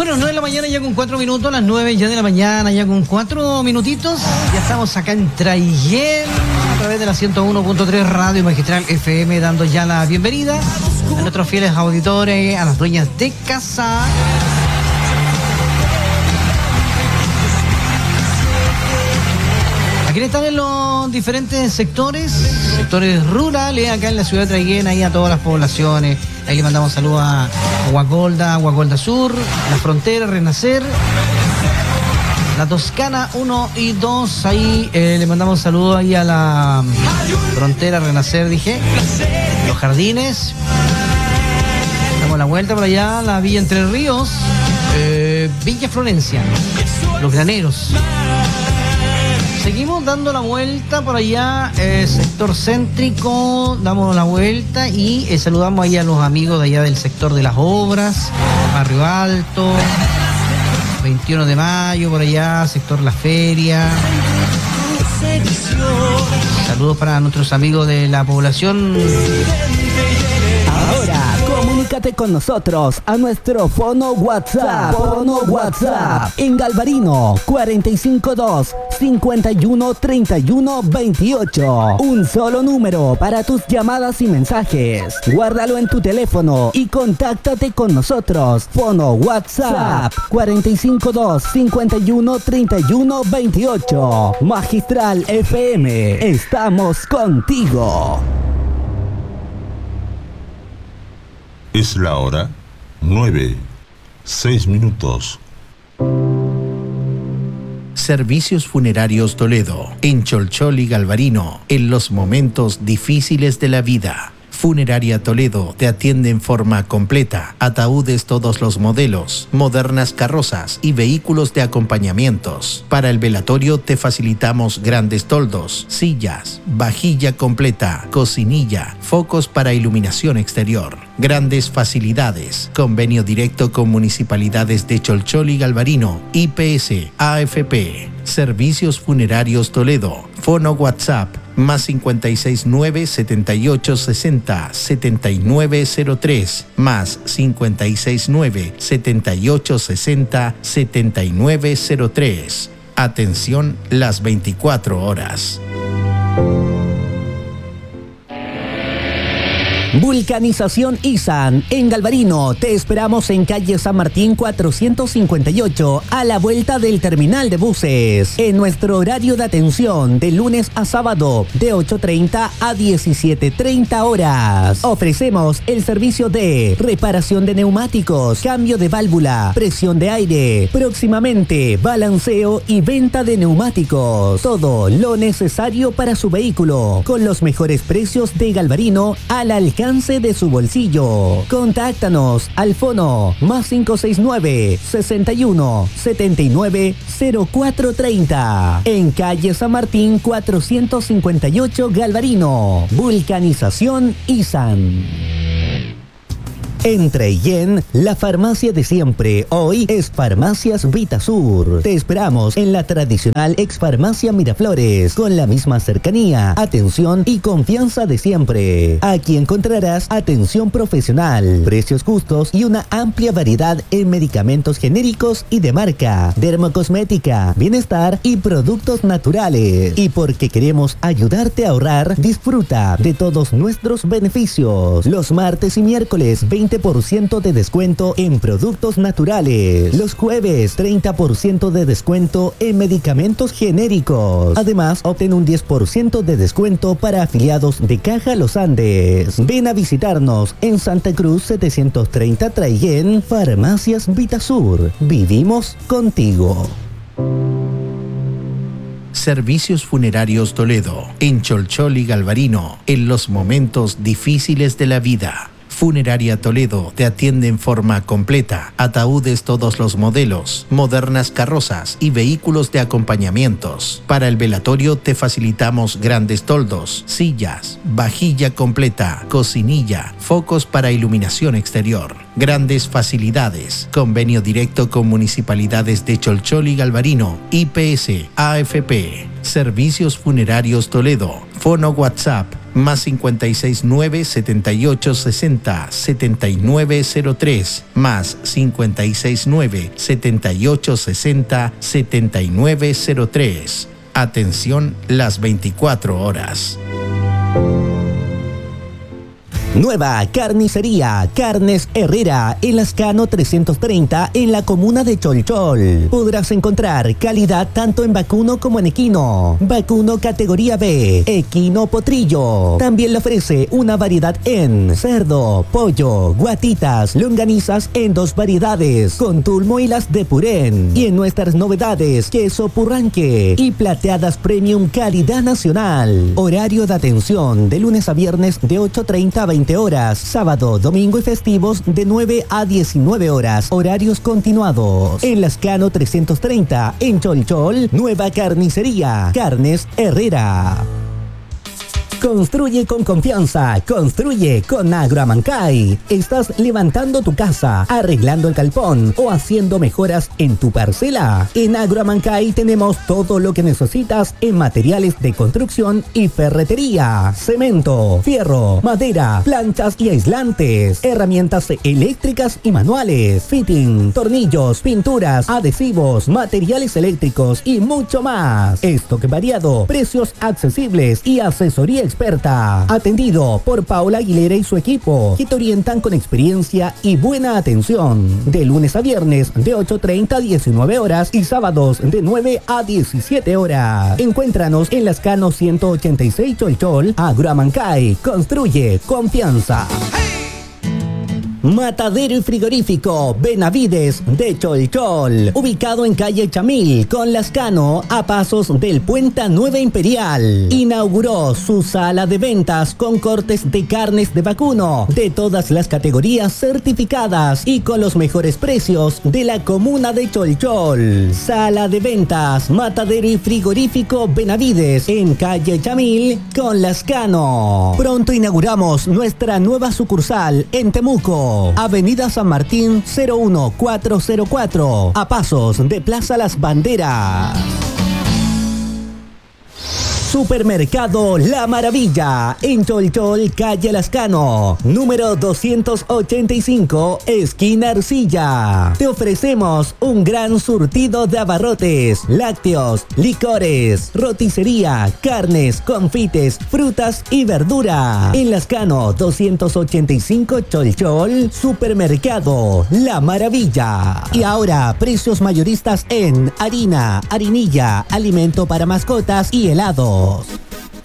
Bueno, 9 de la mañana ya con 4 minutos, las 9 ya de la mañana ya con 4 minutitos. Ya estamos acá en Traiguén, a través de la 101.3 Radio Magistral FM, dando ya la bienvenida a nuestros fieles auditores, a las dueñas de casa. Aquí están en los diferentes sectores rurales, acá en la ciudad de Traiguén, ahí a todas las poblaciones. Ahí le mandamos saludos a Guacolda Sur, La Frontera, Renacer, La Toscana 1 y 2. Ahí le mandamos saludos ahí a la Frontera, Renacer, dije. Los Jardines. Damos la vuelta por allá, la Villa Entre Ríos, Villa Florencia, Los Graneros. Seguimos dando la vuelta por allá, sector céntrico, damos la vuelta y saludamos ahí a los amigos de allá del sector de las obras, Barrio Alto, 21 de mayo, por allá, sector La Feria. Saludos para nuestros amigos de la población. Ahora, comunícate con nosotros a nuestro fono WhatsApp. En Galvarino, 452-5131-28. Un solo número para tus llamadas y mensajes. Guárdalo en tu teléfono y contáctate con nosotros. Fono WhatsApp, 452-5131-28. Magistral FM, estamos contigo. Es la hora 9:06. Servicios Funerarios Toledo, en Cholchol y Galvarino, en los momentos difíciles de la vida. Funeraria Toledo te atiende en forma completa, ataúdes todos los modelos, modernas carrozas y vehículos de acompañamientos. Para el velatorio te facilitamos grandes toldos, sillas, vajilla completa, cocinilla, focos para iluminación exterior. Grandes facilidades, convenio directo con municipalidades de Cholchol y Galvarino, IPS, AFP. Servicios Funerarios Toledo, fono WhatsApp, más 569-7860-7903, más 569-7860-7903. Atención las 24 horas. Vulcanización Isan en Galvarino. Te esperamos en calle San Martín 458, a la vuelta del terminal de buses. En nuestro horario de atención, de lunes a sábado, de 8:30 a 17:30 horas. Ofrecemos el servicio de reparación de neumáticos, cambio de válvula, presión de aire, próximamente balanceo y venta de neumáticos. Todo lo necesario para su vehículo, con los mejores precios de Galvarino al alcance de su bolsillo. Contáctanos al fono más 569-61-79-0430 en calle San Martín 458 Galvarino. Vulcanización Isan. En Traiguén, la farmacia de siempre, hoy es Farmacias Vitasur. Te esperamos en la tradicional ex farmacia Miraflores, con la misma cercanía, atención y confianza de siempre. Aquí encontrarás atención profesional, precios justos y una amplia variedad en medicamentos genéricos y de marca, dermocosmética, bienestar y productos naturales. Y porque queremos ayudarte a ahorrar, disfruta de todos nuestros beneficios. Los martes y miércoles, 20% de descuento en productos naturales. Los jueves, 30% de descuento en medicamentos genéricos. Además, obtén un 10% de descuento para afiliados de Caja Los Andes. Ven a visitarnos en Santa Cruz 730 Traiguén, Farmacias Vitasur. Vivimos contigo. Servicios Funerarios Toledo, en Cholchol y Galvarino, en los momentos difíciles de la vida. Funeraria Toledo te atiende en forma completa, ataúdes todos los modelos, modernas carrozas y vehículos de acompañamientos. Para el velatorio te facilitamos grandes toldos, sillas, vajilla completa, cocinilla, focos para iluminación exterior. Grandes facilidades, convenio directo con municipalidades de Cholchol y Galvarino, IPS, AFP. Servicios Funerarios Toledo, fono WhatsApp, más 569-7860-7903, más 569-7860-7903. Atención las 24 horas. Nueva carnicería Carnes Herrera en Lascano 330 en la comuna de Cholchol. Podrás encontrar calidad tanto en vacuno como en equino. Vacuno categoría B, equino potrillo. También le ofrece una variedad en cerdo, pollo, guatitas, longanizas en 2 variedades, con tulmo y las de purén. Y en nuestras novedades, queso purranque y plateadas premium calidad nacional. Horario de atención de lunes a viernes de 8:30 a 20 horas, sábado, domingo y festivos de 9 a 19 horas, horarios continuados. En Lascano 330, en Cholchol, nueva carnicería, Carnes Herrera. Construye con confianza, construye con Agroamancay. ¿Estás levantando tu casa, arreglando el galpón o haciendo mejoras en tu parcela? En Agroamancay tenemos todo lo que necesitas en materiales de construcción y ferretería, cemento, fierro, madera, planchas y aislantes, herramientas eléctricas y manuales, fitting, tornillos, pinturas, adhesivos, materiales eléctricos y mucho más. Stock variado, precios accesibles y asesoría experta. Atendido por Paula Aguilera y su equipo, que te orientan con experiencia y buena atención. De lunes a viernes de 8:30 a 19 horas y sábados de 9 a 17 horas. Encuéntranos en Lascano 186 Cholchol. Agroamancay, construye confianza. Matadero y frigorífico Benavides de Cholchol, ubicado en calle Chamil con Lascano a pasos del Puente Nueva Imperial. Inauguró su sala de ventas con cortes de carnes de vacuno de todas las categorías certificadas y con los mejores precios de la comuna de Cholchol. Sala de ventas Matadero y frigorífico Benavides en calle Chamil con Lascano. Pronto inauguramos nuestra nueva sucursal en Temuco, Avenida San Martín 01404, a pasos de Plaza Las Banderas. Supermercado La Maravilla, en Cholchol, calle Lascano, número 285, esquina Arcilla. Te ofrecemos un gran surtido de abarrotes, lácteos, licores, roticería, carnes, confites, frutas y verdura. En Lascano 285 Cholchol, Supermercado La Maravilla. Y ahora, precios mayoristas en harina, harinilla, alimento para mascotas y helados.